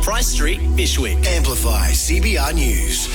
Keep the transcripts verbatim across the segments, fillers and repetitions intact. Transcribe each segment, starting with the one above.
Price Street, Bishwick. Amplify C B R News.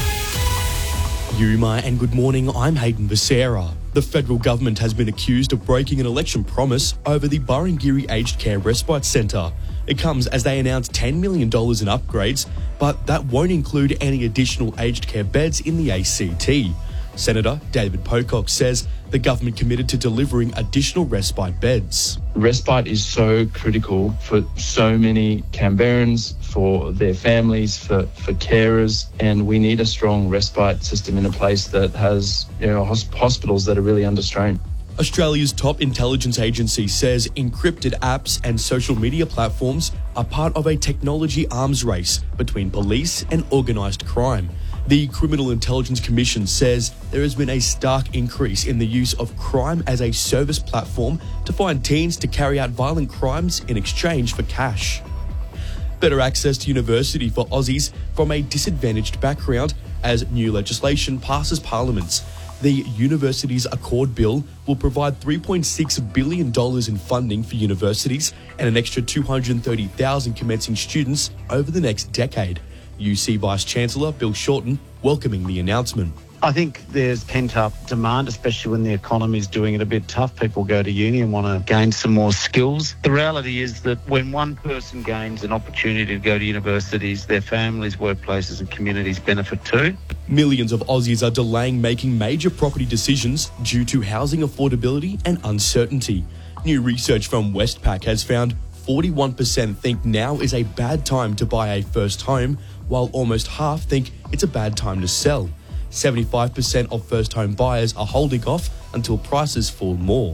Yuma and good morning, I'm Hayden Becerra. The federal government has been accused of breaking an election promise over the Burrangiri Aged Care Respite Centre. It comes as they announced ten million dollars in upgrades, but that won't include any additional aged care beds in the A C T. Senator David Pocock says the government committed to delivering additional respite beds. Respite is so critical for so many Canberrans, for their families, for, for carers, and we need a strong respite system in a place that has, you know, hosp- hospitals that are really under strain. Australia's top intelligence agency says encrypted apps and social media platforms are part of a technology arms race between police and organised crime. The Criminal Intelligence Commission says there has been a stark increase in the use of crime as a service platform to find teens to carry out violent crimes in exchange for cash. Better access to university for Aussies from a disadvantaged background as new legislation passes Parliament. The Universities Accord Bill will provide three point six billion dollars in funding for universities and an extra two hundred thirty thousand commencing students over the next decade. U C Vice-Chancellor Bill Shorten welcoming the announcement. I think there's pent-up demand, especially when the economy is doing it a bit tough. People go to uni and want to gain some more skills. The reality is that when one person gains an opportunity to go to universities, their families, workplaces and communities benefit too. Millions of Aussies are delaying making major property decisions due to housing affordability and uncertainty. New research from Westpac has found forty-one percent think now is a bad time to buy a first home, while almost half think it's a bad time to sell. seventy-five percent of first home buyers are holding off until prices fall more.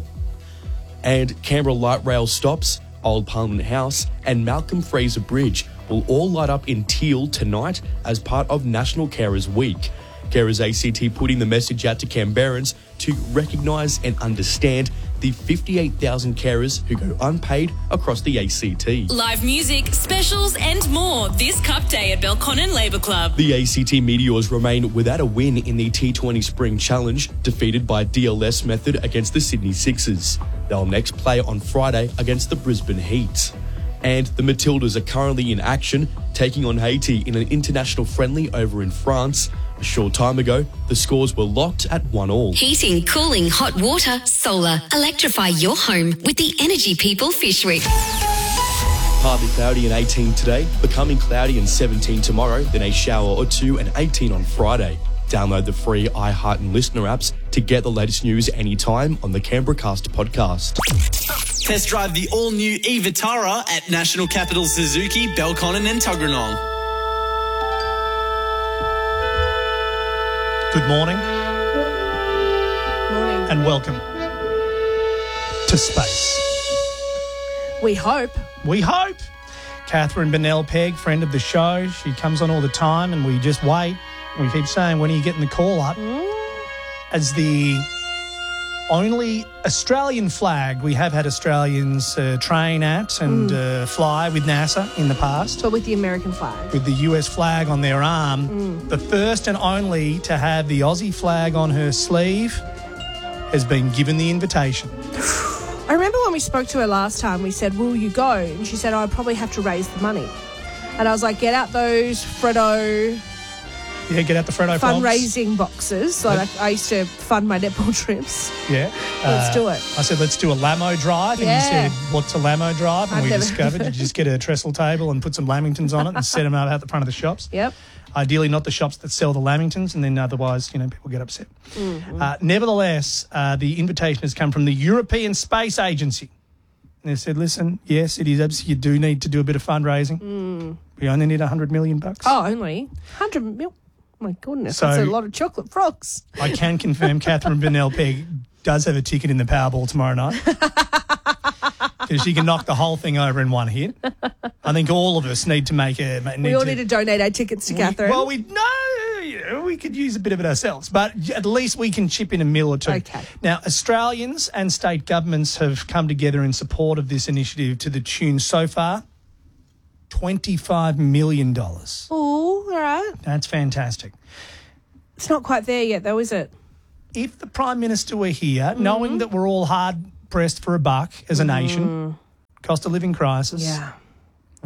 And Canberra Light Rail stops, Old Parliament House and Malcolm Fraser Bridge will all light up in teal tonight as part of National Carers Week. Carers A C T putting the message out to Canberrans to recognise and understand the fifty-eight thousand carers who go unpaid across the A C T. Live music, specials and more this Cup Day at Belconnen Labour Club. The A C T Meteors remain without a win in the T twenty Spring Challenge, defeated by D L S method against the Sydney Sixers. They'll next play on Friday against the Brisbane Heat. And the Matildas are currently in action, taking on Haiti in an international friendly over in France. A short time ago, the scores were locked at one all. Heating, cooling, hot water, solar. Electrify your home with the Energy People Fishwick. Partly cloudy and eighteen today, becoming cloudy and seventeen tomorrow, then a shower or two and eighteen on Friday. Download the free iHeart and Listener apps to get the latest news anytime on the Canberra Cast podcast. Test drive the all-new e-Vitara at National Capital Suzuki, Belconnen and Tuggeranong. Good morning. Morning. And welcome to space. We hope. We hope. Catherine Bennell Pegg, friend of the show, she comes on all the time and we just wait. We keep saying, when are you getting the call up? Mm. As the only Australian flag, we have had Australians uh, train at and mm. uh, fly with NASA in the past. But with the American flag. With the U S flag on their arm. Mm. The first and only to have the Aussie flag on her sleeve has been given the invitation. I remember when we spoke to her last time, we said, will you go? And she said, oh, I probably have to raise the money. And I was like, get out those Freddo... Yeah, get out the Freddo fundraising boxes. Like I used to fund my netball trips. Yeah. Let's uh, do it. I said, let's do a Lamo drive. And yeah. you said, what's a Lamo drive? And I've we never discovered you just get a trestle table and put some lamingtons on it and set them out at the front of the shops. Yep. Ideally, not the shops that sell the lamingtons, and then otherwise, you know, people get upset. Mm-hmm. Uh, nevertheless, uh, the invitation has come from the European Space Agency. And they said, listen, yes, it is absolutely, you do need to do a bit of fundraising. Mm. We only need one hundred million bucks. Oh, only? one hundred mil? My goodness, so, that's a lot of chocolate frogs. I can confirm Catherine Bennell Pegg does have a ticket in the Powerball tomorrow night. Because she can knock the whole thing over in one hit. I think all of us need to make a... Need we all to, need to donate our tickets to we, Catherine. Well, we no, you know, we could use a bit of it ourselves, but at least we can chip in a mil or two. Okay. Now, Australians and state governments have come together in support of this initiative to the tune so far twenty-five million dollars. Oh, all right. That's fantastic. It's not quite there yet, though, is it? If the Prime Minister were here, mm-hmm. knowing that we're all hard-pressed for a buck as a mm. nation, cost of living crisis, yeah.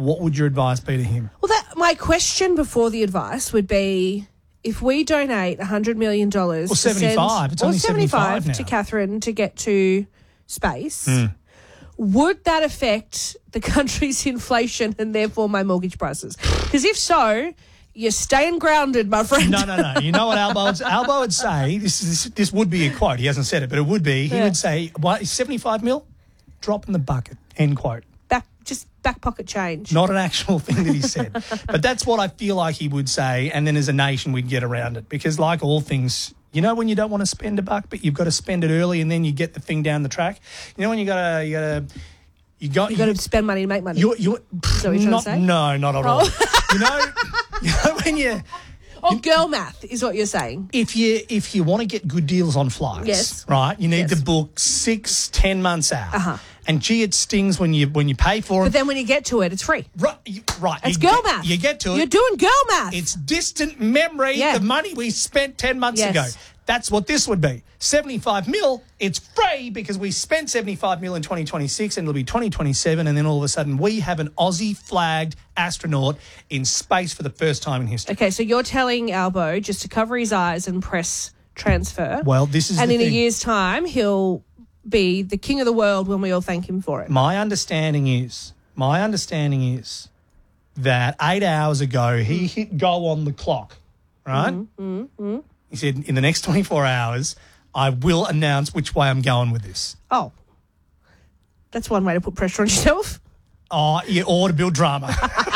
what would your advice be to him? Well, that my question before the advice would be, if we donate one hundred million dollars Or seventy-five. It's or only seventy-five seventy-five to now. Catherine to get to space, Mm. would that affect the country's inflation and therefore my mortgage prices? Because if so, you're staying grounded, my friend. No, no, no. You know what Albo would, Albo would say? This, is, this this would be a quote. He hasn't said it, but it would be. He Yeah. would say, "What is seventy-five mil? Drop in the bucket." End quote. Back, just back pocket change. Not an actual thing that he said. But that's what I feel like he would say, and then as a nation we'd get around it. Because like all things, you know when you don't want to spend a buck, but you've got to spend it early and then you get the thing down the track? You know when you got to... You gotta, you got you got to spend money to make money. You, you, Is that what you're trying not, to say? No, not at all. you, know, you know when you... Oh, girl math is what you're saying. If you if you want to get good deals on flights, Yes. right, you need Yes. to book six, ten months out. Uh-huh. And gee, it stings when you when you pay for But it. then when you get to it, it's free. Right, you- right. It's you girl get, math. You get to it. You're doing girl math. It's distant memory. Yeah. The money we spent ten months Yes. ago. That's what this would be. seventy-five mil, it's free because we spent seventy-five mil in twenty twenty-six and it'll be twenty twenty-seven. And then all of a sudden we have an Aussie flagged astronaut in space for the first time in history. Okay, so you're telling Albo just to cover his eyes and press transfer. Well, this is and the in thing. a year's time, he'll be the king of the world when we all thank him for it. My understanding is, my understanding is that eight hours ago he hit go on the clock, right? Mm, mm. He said, in the next twenty-four hours, I will announce which way I'm going with this. Oh, that's one way to put pressure on yourself. Oh, yeah, or to build drama.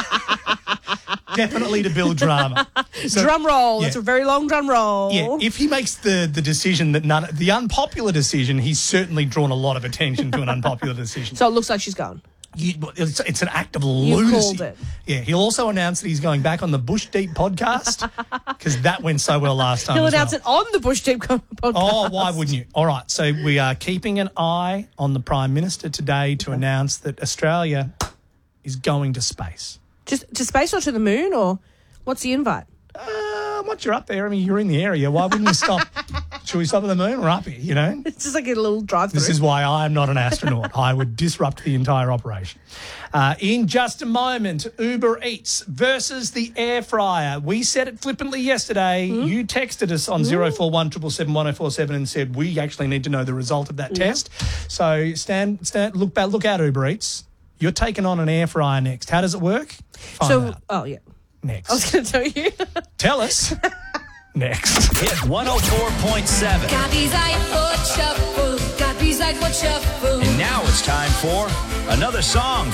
Definitely to build drama. So- drum roll. yeah. That's a very long drum roll. Yeah, if he makes the, the decision that none, the unpopular decision, he's certainly drawn a lot of attention to an unpopular decision. So it looks like she's gone. You, it's, it's an act of You lunacy. called it. Yeah, he'll also announce that he's going back on the Bush Deep podcast because that went so well last time. He'll as announce well. it on the Bush Deep podcast. Oh, why wouldn't you? All right, so we are keeping an eye on the Prime Minister today to announce that Australia is going to space. Just to space or to the moon, or what's the invite? Uh, once you're up there, I mean, you're in the area. Why wouldn't you stop? Should we stop at the moon or up here, you know? It's just like a little drive-through. This is why I am not an astronaut. I would disrupt the entire operation. Uh, in just a moment, Uber Eats versus the air fryer. We said it flippantly yesterday. Mm. You texted us on zero four one seven seven one zero four seven and said we actually need to know the result of that Yeah. test. So stand, stand, look back, look out, Uber Eats. You're taking on an air fryer next. How does it work? Find So, out. oh yeah, Next. I was going to tell you. Tell us. Next. Hit one oh four point seven. Gabi's iPod Shuffle. Gabi's iPod Shuffle. And now it's time for another song